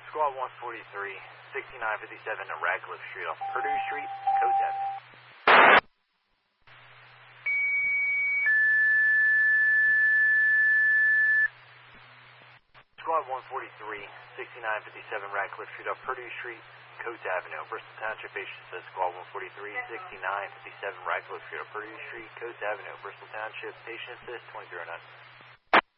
Squad 143, 6957 Radcliffe Street off Purdue Street, Coates Avenue. Squad 143, 6957 Radcliffe Street off Purdue Street, Coates Avenue. Bristol Township patient says Squad 143, 6957 Radcliffe Street off Purdue Street, Coates Avenue. Bristol Township patient says 2309.